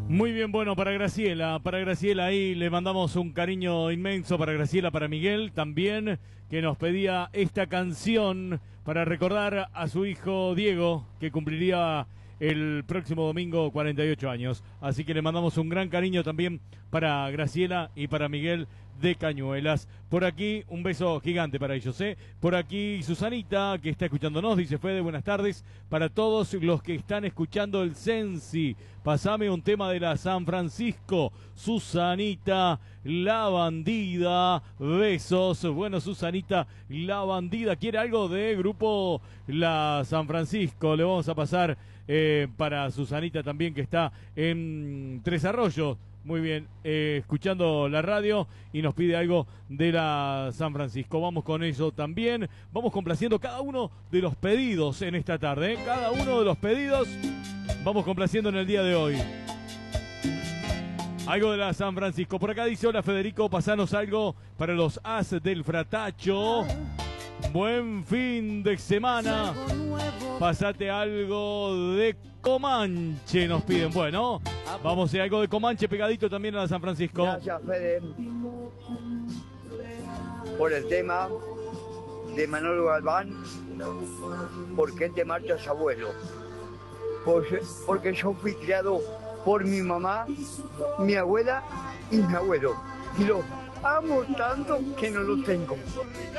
Muy bien, bueno, para Graciela ahí le mandamos un cariño inmenso para Graciela, para Miguel también, que nos pedía esta canción para recordar a su hijo Diego, que cumpliría el próximo domingo 48 años. Así que le mandamos un gran cariño también para Graciela y para Miguel de Cañuelas. Por aquí, un beso gigante para ellos, ¿eh? Por aquí Susanita, que está escuchándonos, dice Fede, buenas tardes. Para todos los que están escuchando el Sensi, pasame un tema de la San Francisco. Susanita, la bandida, besos. Bueno, Susanita, la bandida, ¿quiere algo de grupo La San Francisco? Le vamos a pasar para Susanita también, que está en Tres Arroyos. Muy bien, escuchando la radio y nos pide algo de la San Francisco. Vamos con eso también. Vamos complaciendo cada uno de los pedidos en esta tarde, ¿eh? Cada uno de los pedidos vamos complaciendo en el día de hoy. Algo de la San Francisco. Por acá dice, hola Federico, pasanos algo para los as del Fratacho. Buen fin de semana. Pasate algo de Comanche, nos piden. Bueno, vamos a algo de Comanche pegadito también a la San Francisco. Gracias, Fede, por el tema de Manolo Galván. ¿Por qué te marchas, abuelo? Porque yo fui criado por mi mamá, mi abuela y mi abuelo. Y los amo tanto que no los tengo.